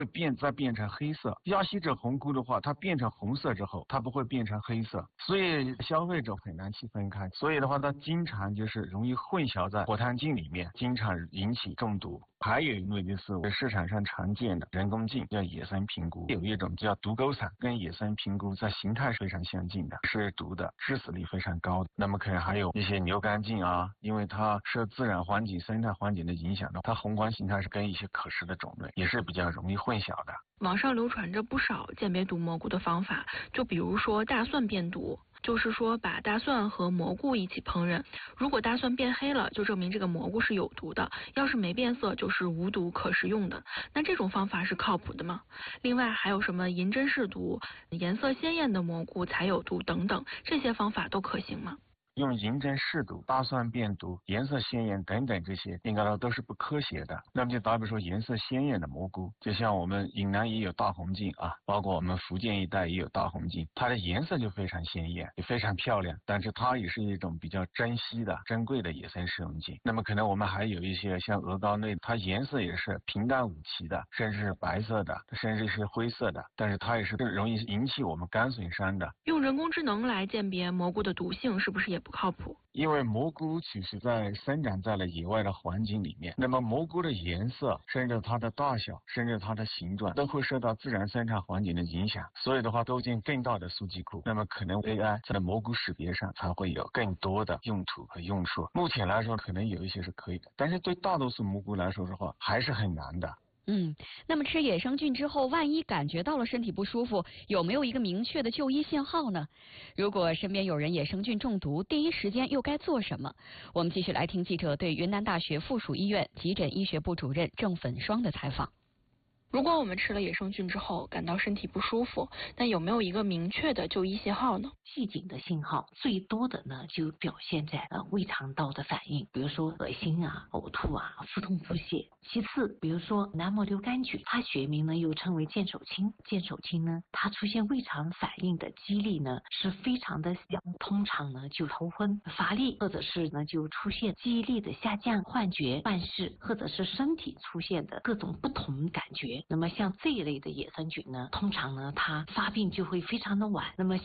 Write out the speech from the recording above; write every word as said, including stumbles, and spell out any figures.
变再变成黑色。亚希脂红菇的话，它变成红色之后，它不会变成黑色，所以消费者很难去分开。所以的话，它经常就是容易混淆在火炭镜里面，经常引起中毒。还有一类就是市场上常见的人工镜，叫野生平菇，有一种叫毒钩伞，跟野生平菇在形态非常相近的，是毒的，致死率非常高的。那么可能还有一些牛肝镜啊，因为它受自然环境、生态环境的影响的，它宏观形态是跟一些可食的种类，也是比较容易混淆的。 网上流传着不少鉴别毒蘑菇的方法，就比如说大蒜变毒，就是说把大蒜和蘑菇一起烹饪，如果大蒜变黑了，就证明这个蘑菇是有毒的，要是没变色就是无毒可食用的。那这种方法是靠谱的吗？另外还有什么银针氏毒、颜色鲜艳的蘑菇才有毒等等，这些方法都可行吗？ 用银针试毒、大蒜变毒、颜色鲜艳等等这些，应该说都是不科学的。那么就打比说颜色鲜艳的蘑菇，就像我们云南也有大红镜啊，包括我们福建一带也有大红镜，它的颜色就非常鲜艳，也非常漂亮，但是它也是一种比较珍稀的、珍贵的野生食用镜。那么可能我们还有一些像鹅膏类，它颜色也是平淡无奇的，甚至是白色的，甚至是灰色的，但是它也是更容易引起我们肝损伤的。 用人工智能来鉴别蘑菇的毒性，是不是也不靠谱？ 因为蘑菇其实在生长在了野外的环境里面，那么蘑菇的颜色，甚至它的大小，甚至它的形状，都会受到自然生长环境的影响。所以的话，构建更大的数据库，那么可能 A I 在蘑菇识别上才会有更多的用途和用处。目前来说，可能有一些是可以的，但是对大多数蘑菇来说的话，还是很难的。 嗯，那么吃野生菌之后，万一感觉到了身体不舒服，有没有一个明确的就医信号呢？如果身边有人野生菌中毒，第一时间又该做什么？我们继续来听记者对云南大学附属医院急诊医学部主任郑粉霜的采访。 如果我们吃了野生菌之后感到身体不舒服，那有没有一个明确的就医信号呢？ 预警的信号最多的呢，就表现在呃胃肠道的反应，比如说恶心啊、呕吐啊、腹痛腹泻。其次，比如说南摩流杆菌，它学名呢又称为剑手青。剑手青呢，它出现胃肠反应的几率呢是非常的小，通常呢就头昏、乏力，或者是呢就出现记忆力的下降、幻觉、幻视，或者是身体出现的各种不同感觉。那么像这一类的野生菌呢，通常呢它发病就会非常的晚，那么